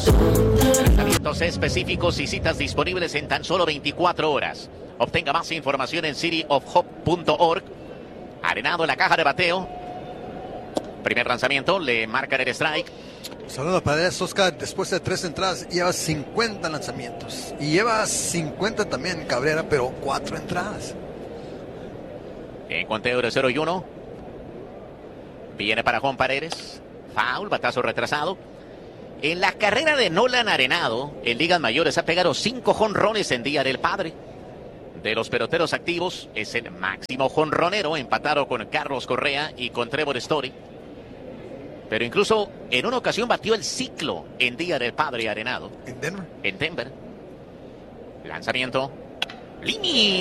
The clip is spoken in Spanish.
Tratamientos específicos y citas disponibles en tan solo 24 horas. Obtenga más información en cityofhope.org. Arenado en la caja de bateo. Primer lanzamiento, le marcan el strike. Saludos para Oscar, después de 3 entradas lleva 50 lanzamientos. Y lleva 50 también Cabrera, pero 4 entradas. En conteo de 0-1. Viene para Juan Paredes. Foul, batazo retrasado. En la carrera de Nolan Arenado, en ligas mayores ha pegado 5 jonrones en Día del Padre. De los peloteros activos, es el máximo jonronero, empatado con Carlos Correa y con Trevor Story. Pero incluso en una ocasión batió el ciclo en Día del Padre Arenado. ¿En Denver? En Denver. Lanzamiento. Línea.